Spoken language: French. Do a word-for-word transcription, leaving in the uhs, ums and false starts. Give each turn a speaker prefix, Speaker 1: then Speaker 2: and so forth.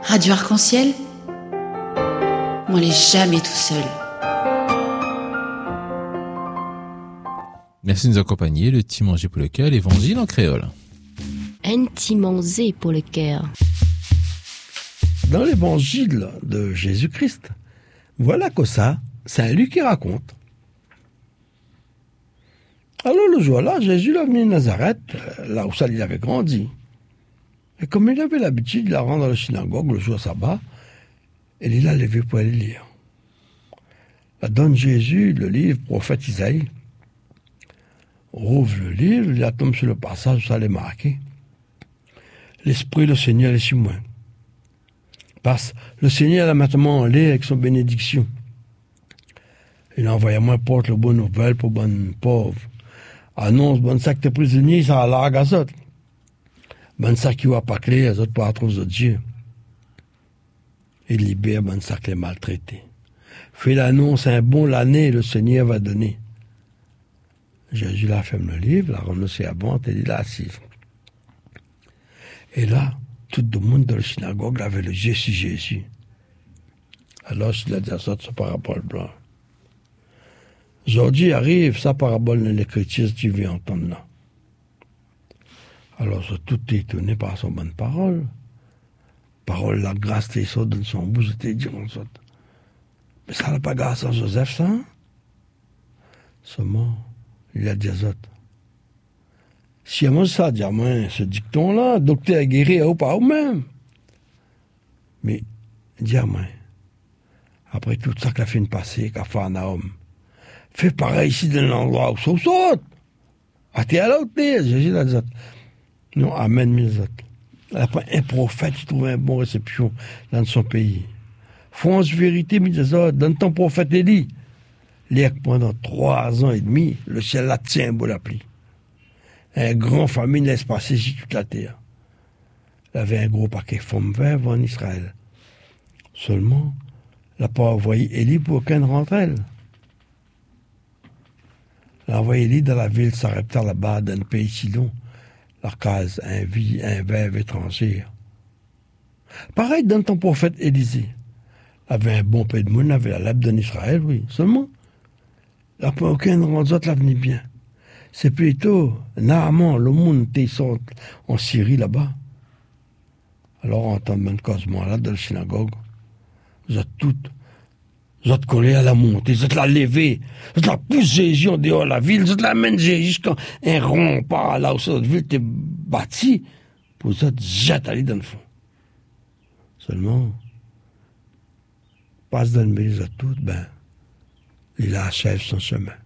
Speaker 1: Radio Arc-en-Ciel, on n'est jamais tout seul.
Speaker 2: Merci de nous accompagner, le petit manger pour le cœur, l'évangile en créole.
Speaker 3: Un petit manger pour le cœur.
Speaker 4: Dans l'évangile de Jésus-Christ, voilà que ça, c'est Luc qui raconte. Alors le jour-là, Jésus l'a venu à Nazareth, là où ça il avait grandi. Et comme il avait l'habitude de la rendre dans la synagogue le jour sabbat, il l'a levé pour aller lire. Là donne Jésus le livre prophète Isaïe. Rouvre le livre, il tombe sur le passage où ça l'est marqué. L'Esprit du Seigneur est sur moi. Parce le Seigneur l'a maintenant en l'air avec son bénédiction. Il a envoyé à moi porte le bonne nouvelle pour bonne pauvre. Annonce bonne sac de prisonniers, ça a l'argue à ça. Bonne sac qui va pas clair, les autres pas trouver Dieu. Il libère bonne sac les maltraités. Fait l'annonce, un bon l'année, le Seigneur va donner. Jésus la ferme le livre, la renoncé à bon, et il l'a assis. Et là, tout le monde dans la synagogue avait le yeux sur Jésus. Alors, il a dit à ça, sa parabole blanc. Aujourd'hui arrive sa parabole dans l'écriture, si tu veux entendre là. Alors, ça, tout est étonné par son bonne parole. Parole, la grâce, t'es ça dans son bouche, t'es dit, on saute. Mais ça n'a pas grâce à Joseph, ça, hein? Seulement, il a dit à autres. Si à moi ça, dit à moi, ce dicton-là, docteur a guéri ou pas ou même. Mais, dis à moi, après tout ça qu'a fait une passée, qu'a fait un homme, fais pareil ici dans l'endroit où ça saute. Ah, t'es à l'autre, Jésus a dit. Non, amen, mes autres. Après, un prophète, il trouve une bonne réception dans son pays. France vérité, mes autres, dans ton prophète Élie. L'air pendant trois ans et demi, le ciel la tient, beau la pluie. Un grand famine laisse passer sur toute la terre. Il avait un gros paquet de femmes veuves en Israël. Seulement, il n'a pas envoyé Élie pour aucun rentre elle. Il a envoyé Élie dans la ville Sarepta là-bas, dans le pays Sidon. La case, un vie, un veuve étranger. Pareil dans ton prophète Élisée. Il avait un bon peu de monde, il avait la lèpre en Israël, oui. Seulement, il n'a pas aucun rendu l'a venu bien. C'est plutôt Naaman, le monde qui sort en Syrie là-bas. Alors, en tant que cosmo là, dans la synagogue, vous êtes toutes, vous êtes collés à la montée, vous êtes la lever, vous êtes la poussée Jésus en dehors de la ville, vous êtes la mener jusqu'à un rond par là où cette ville était bâtie, pour vous êtes jetés aller dans le fond. Seulement, passe dans le milieu de toutes, ben, il achève son chemin.